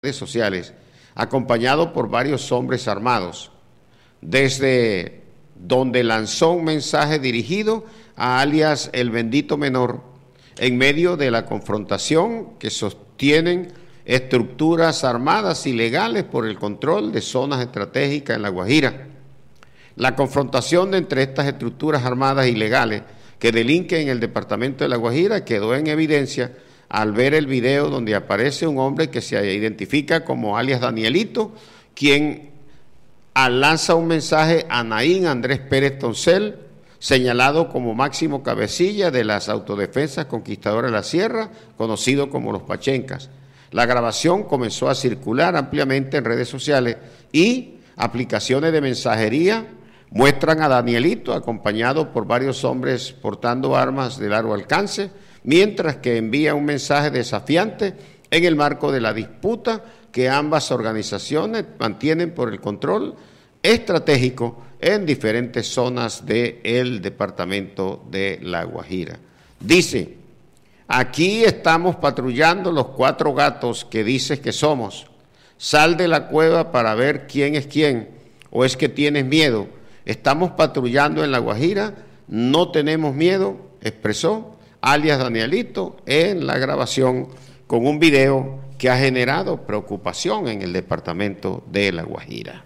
redes sociales, acompañado por varios hombres armados, desde donde lanzó un mensaje dirigido a alias El Bendito Menor, en medio de la confrontación que sostienen estructuras armadas ilegales por el control de zonas estratégicas en La Guajira. La confrontación entre estas estructuras armadas ilegales que delinquen en el departamento de La Guajira quedó en evidencia al ver el video donde aparece un hombre que se identifica como alias Danielito, quien lanza un mensaje a Naín Andrés Pérez Toncel, señalado como máximo cabecilla de las autodefensas conquistadoras de la sierra, conocido como los Pachencas. La grabación comenzó a circular ampliamente en redes sociales y aplicaciones de mensajería muestran a Danielito acompañado por varios hombres portando armas de largo alcance, mientras que envía un mensaje desafiante en el marco de la disputa que ambas organizaciones mantienen por el control estratégico en diferentes zonas del departamento de La Guajira. Dice: aquí estamos patrullando los 4 gatos que dices que somos. Sal de la cueva para ver quién es quién, o es que tienes miedo. Estamos patrullando en La Guajira, no tenemos miedo, expresó alias Danielito en la grabación con un video que ha generado preocupación en el departamento de La Guajira.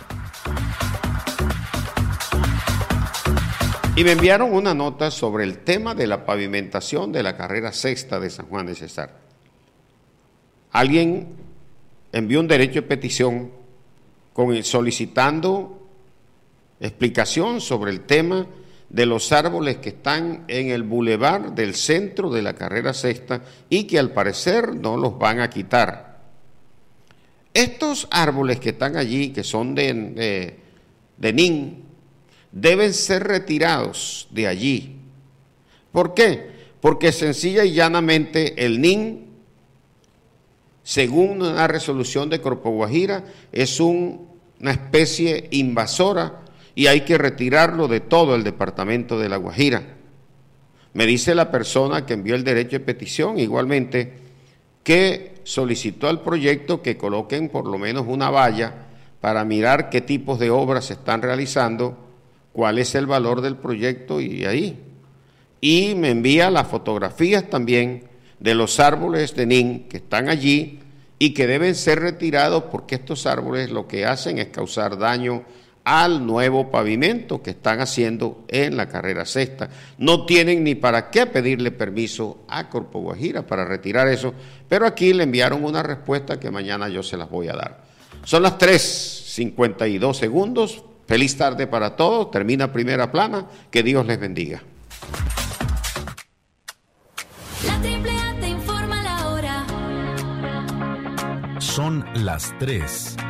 Y me enviaron una nota sobre el tema de la pavimentación de la carrera sexta de San Juan de Cesar. Alguien envió un derecho de petición solicitando explicación sobre el tema de los árboles que están en el bulevar del centro de la carrera sexta y que al parecer no los van a quitar. Estos árboles que están allí, que son de nin, deben ser retirados de allí. ¿Por qué? Porque sencilla y llanamente el nin, según una resolución de Corpo Guajira, es una especie invasora y hay que retirarlo de todo el departamento de La Guajira. Me dice la persona que envió el derecho de petición igualmente que solicitó al proyecto que coloquen por lo menos una valla para mirar qué tipos de obras se están realizando, cuál es el valor del proyecto y ahí. Y me envía las fotografías también de los árboles de nin que están allí y que deben ser retirados porque estos árboles lo que hacen es causar daño al nuevo pavimento que están haciendo en la carrera sexta. No tienen ni para qué pedirle permiso a Corpo Guajira para retirar eso, pero aquí le enviaron una respuesta que mañana yo se las voy a dar. Son las 3:52 segundos. Feliz tarde para todos. Termina Primera Plana. Que Dios les bendiga. La Triple A te informa la hora. Son las 3